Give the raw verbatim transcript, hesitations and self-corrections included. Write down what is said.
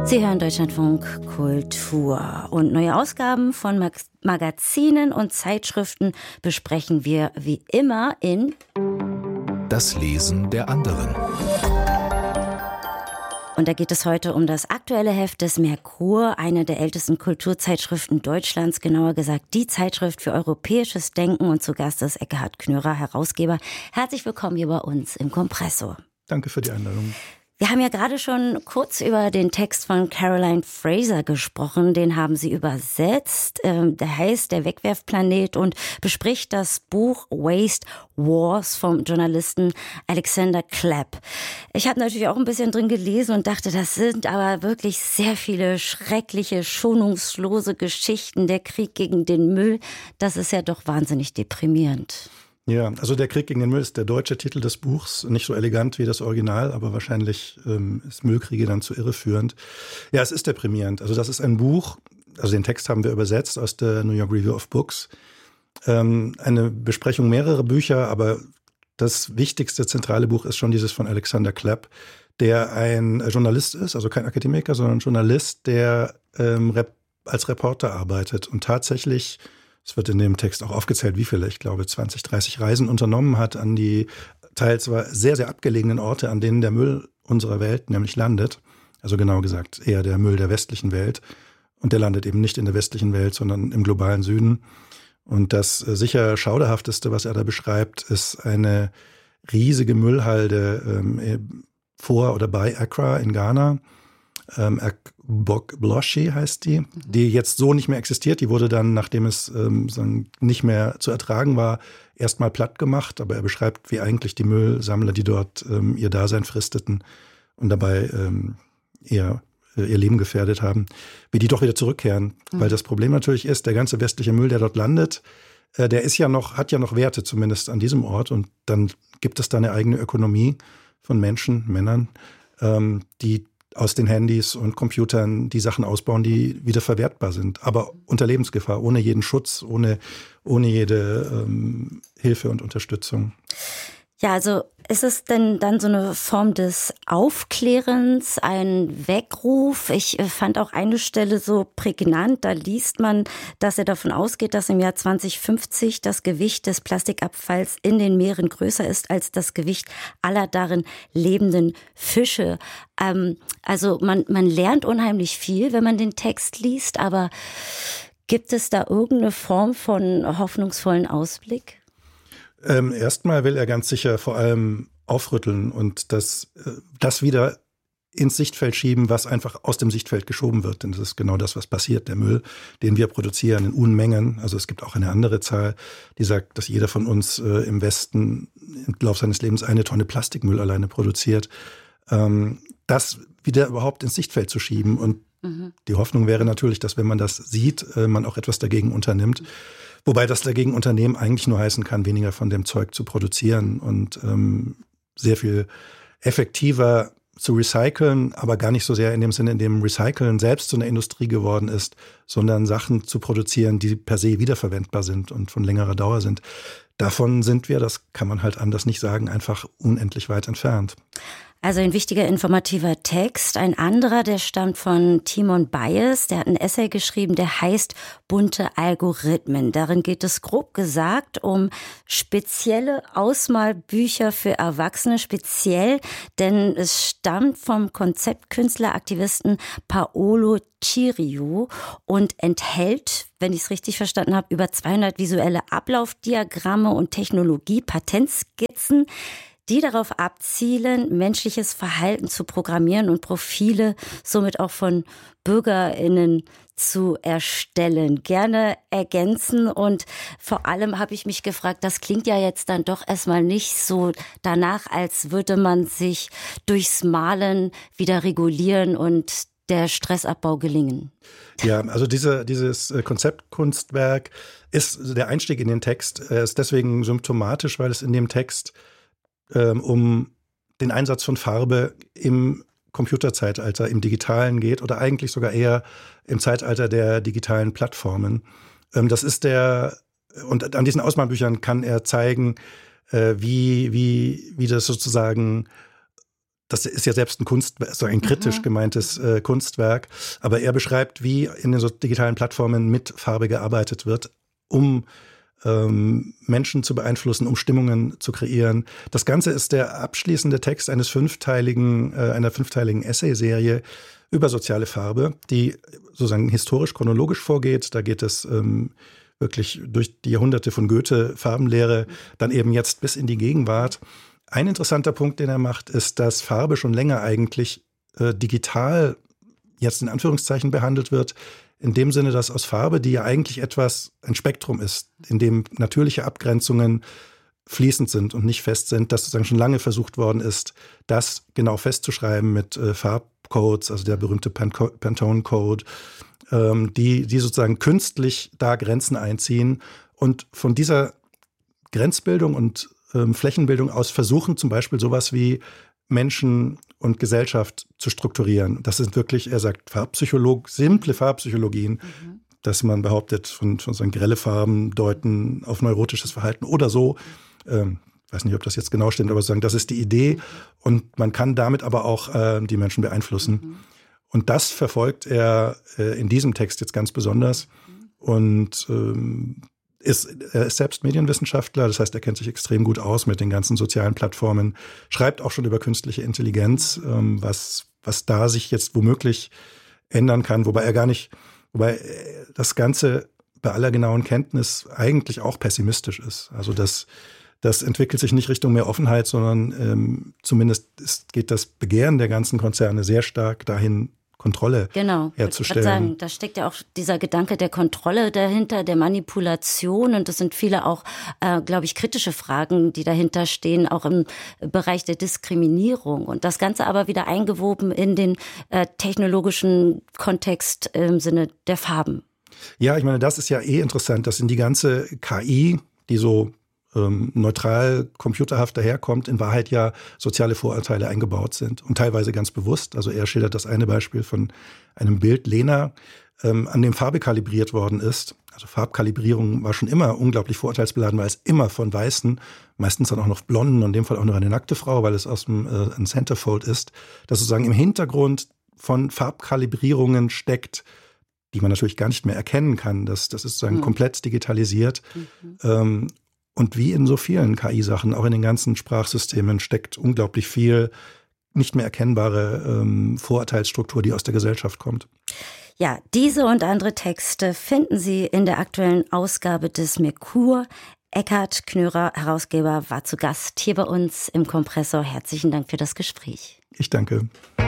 Sie hören Deutschlandfunk Kultur und neue Ausgaben von Mag- Magazinen und Zeitschriften besprechen wir wie immer in Das Lesen der anderen. Und da geht es heute um das aktuelle Heft des Merkur, eine der ältesten Kulturzeitschriften Deutschlands, genauer gesagt die Zeitschrift für europäisches Denken. Und zu Gast ist Ekkehard Knörer, Herausgeber. Herzlich willkommen hier bei uns im Kompressor. Danke für die Einladung. Wir haben ja gerade schon kurz über den Text von Caroline Fraser gesprochen. Den haben Sie übersetzt. Der heißt Der Wegwerfplanet und bespricht das Buch Waste Wars vom Journalisten Alexander Clapp. Ich habe natürlich auch ein bisschen drin gelesen und dachte, das sind aber wirklich sehr viele schreckliche, schonungslose Geschichten. Der Krieg gegen den Müll, das ist ja doch wahnsinnig deprimierend. Ja, also Der Krieg gegen den Müll ist der deutsche Titel des Buchs. Nicht so elegant wie das Original, aber wahrscheinlich ähm, ist Müllkriege dann zu irreführend. Ja, es ist deprimierend. Also das ist ein Buch, also den Text haben wir übersetzt aus der New York Review of Books. Ähm, eine Besprechung mehrerer Bücher, aber das wichtigste, zentrale Buch ist schon dieses von Alexander Clapp, der ein Journalist ist, also kein Akademiker, sondern ein Journalist, der ähm, rep- als Reporter arbeitet und tatsächlich, es wird in dem Text auch aufgezählt, wie viele, ich glaube zwanzig, dreißig Reisen unternommen hat an die teils sehr, sehr abgelegenen Orte, an denen der Müll unserer Welt nämlich landet. Also genau gesagt eher der Müll der westlichen Welt. Und der landet eben nicht in der westlichen Welt, sondern im globalen Süden. Und das sicher Schauderhafteste, was er da beschreibt, ist eine riesige Müllhalde ähm, vor oder bei Accra in Ghana. Ähm, Bloshi heißt die, die jetzt so nicht mehr existiert. Die wurde dann, nachdem es ähm, sagen, nicht mehr zu ertragen war, erstmal platt gemacht. Aber er beschreibt, wie eigentlich die Müllsammler, die dort ähm, ihr Dasein fristeten und dabei ähm, ihr, äh, ihr Leben gefährdet haben, wie die doch wieder zurückkehren. Mhm. Weil das Problem natürlich ist, der ganze westliche Müll, der dort landet, äh, der ist ja noch, hat ja noch Werte, zumindest an diesem Ort. Und dann gibt es da eine eigene Ökonomie von Menschen, Männern, ähm, die aus den Handys und Computern die Sachen ausbauen, die wieder verwertbar sind. Aber unter Lebensgefahr, ohne jeden Schutz, ohne, ohne jede ähm, Hilfe und Unterstützung. Ja, also ist es denn dann so eine Form des Aufklärens, ein Weckruf? Ich fand auch eine Stelle so prägnant, da liest man, dass er davon ausgeht, dass im Jahr zwanzig fünfzig das Gewicht des Plastikabfalls in den Meeren größer ist als das Gewicht aller darin lebenden Fische. Ähm, also man, man lernt unheimlich viel, wenn man den Text liest, aber gibt es da irgendeine Form von hoffnungsvollen Ausblick? Ähm, erstmal will er ganz sicher vor allem aufrütteln und das, äh, das wieder ins Sichtfeld schieben, was einfach aus dem Sichtfeld geschoben wird. Denn das ist genau das, was passiert. Der Müll, den wir produzieren in Unmengen. Also es gibt auch eine andere Zahl, die sagt, dass jeder von uns äh, im Westen im Laufe seines Lebens eine Tonne Plastikmüll alleine produziert. Ähm, das wieder überhaupt ins Sichtfeld zu schieben. Und mhm. die Hoffnung wäre natürlich, dass wenn man das sieht, äh, man auch etwas dagegen unternimmt. Wobei das dagegen Unternehmen eigentlich nur heißen kann, weniger von dem Zeug zu produzieren und ähm, sehr viel effektiver zu recyceln, aber gar nicht so sehr in dem Sinne, in dem Recyceln selbst zu einer Industrie geworden ist, sondern Sachen zu produzieren, die per se wiederverwendbar sind und von längerer Dauer sind. Davon sind wir, das kann man halt anders nicht sagen, einfach unendlich weit entfernt. Also ein wichtiger informativer Text. Ein anderer, der stammt von Timon Bayes, der hat ein Essay geschrieben, der heißt Bunte Algorithmen. Darin geht es grob gesagt um spezielle Ausmalbücher für Erwachsene, speziell, denn es stammt vom Konzeptkünstler, Aktivisten Paolo Cirio und enthält, wenn ich es richtig verstanden habe, über zweihundert visuelle Ablaufdiagramme und Technologie-Patentskizzen, die darauf abzielen, menschliches Verhalten zu programmieren und Profile somit auch von BürgerInnen zu erstellen. Gerne ergänzen und vor allem habe ich mich gefragt, das klingt ja jetzt dann doch erstmal nicht so danach, als würde man sich durchs Malen wieder regulieren und der Stressabbau gelingen. Ja, also diese, dieses Konzeptkunstwerk ist der Einstieg in den Text. Er ist deswegen symptomatisch, weil es in dem Text um den Einsatz von Farbe im Computerzeitalter, im Digitalen geht oder eigentlich sogar eher im Zeitalter der digitalen Plattformen. Das ist der, und an diesen Ausmalbüchern kann er zeigen, wie, wie, wie das sozusagen das ist ja selbst ein Kunstwerk, so ein kritisch gemeintes äh, Kunstwerk. Aber er beschreibt, wie in den so digitalen Plattformen mit Farbe gearbeitet wird, um ähm, Menschen zu beeinflussen, um Stimmungen zu kreieren. Das Ganze ist der abschließende Text eines fünfteiligen, äh, einer fünfteiligen Essayserie über soziale Farbe, die sozusagen historisch-chronologisch vorgeht. Da geht es ähm, wirklich durch die Jahrhunderte von Goethe, Farbenlehre, dann eben jetzt bis in die Gegenwart. Ein interessanter Punkt, den er macht, ist, dass Farbe schon länger eigentlich äh, digital jetzt in Anführungszeichen behandelt wird, in dem Sinne, dass aus Farbe, die ja eigentlich etwas, ein Spektrum ist, in dem natürliche Abgrenzungen fließend sind und nicht fest sind, dass sozusagen schon lange versucht worden ist, das genau festzuschreiben mit äh, Farbcodes, also der berühmte Pantone-Code, ähm, die, die sozusagen künstlich da Grenzen einziehen und von dieser Grenzbildung und ähm, Flächenbildung aus versuchen, zum Beispiel sowas wie Menschen und Gesellschaft zu strukturieren. Das sind wirklich, er sagt, Farbpsycholog, simple Farbpsychologien, mhm. dass man behauptet, von, von so grelle Farben deuten auf neurotisches Verhalten oder so. Ähm, ich weiß nicht, ob das jetzt genau stimmt, aber sagen, das ist die Idee. Und man kann damit aber auch äh, die Menschen beeinflussen. Mhm. Und das verfolgt er äh, in diesem Text jetzt ganz besonders. Mhm. Und ähm, Ist, er ist selbst Medienwissenschaftler, das heißt, er kennt sich extrem gut aus mit den ganzen sozialen Plattformen, schreibt auch schon über künstliche Intelligenz, ähm, was, was da sich jetzt womöglich ändern kann, wobei er gar nicht, wobei das Ganze bei aller genauen Kenntnis eigentlich auch pessimistisch ist. Also das, das entwickelt sich nicht Richtung mehr Offenheit, sondern ähm, zumindest ist, geht das Begehren der ganzen Konzerne sehr stark dahin, Kontrolle genau, herzustellen. Ich würde sagen, da steckt ja auch dieser Gedanke der Kontrolle dahinter, der Manipulation. Und das sind viele auch, äh, glaube ich, kritische Fragen, die dahinter stehen, auch im Bereich der Diskriminierung. Und das Ganze aber wieder eingewoben in den äh, technologischen Kontext im Sinne der Farben. Ja, ich meine, das ist ja eh interessant, dass in die ganze K I, die so ähm, neutral, computerhaft daherkommt, in Wahrheit ja soziale Vorurteile eingebaut sind und teilweise ganz bewusst. Also er schildert das eine Beispiel von einem Bild Lena, ähm, an dem Farbe kalibriert worden ist. Also Farbkalibrierung war schon immer unglaublich vorurteilsbeladen, weil es immer von Weißen, meistens dann auch noch Blonden, und in dem Fall auch noch eine nackte Frau, weil es aus dem äh, ein Centerfold ist, dass sozusagen im Hintergrund von Farbkalibrierungen steckt, die man natürlich gar nicht mehr erkennen kann. Das, das ist sozusagen mhm. komplett digitalisiert. Mhm. Ähm, Und wie in so vielen K I-Sachen, auch in den ganzen Sprachsystemen, steckt unglaublich viel nicht mehr erkennbare ähm, Vorurteilsstruktur, die aus der Gesellschaft kommt. Ja, diese und andere Texte finden Sie in der aktuellen Ausgabe des Merkur. Eckhard Knörer, Herausgeber, war zu Gast hier bei uns im Kompressor. Herzlichen Dank für das Gespräch. Ich danke.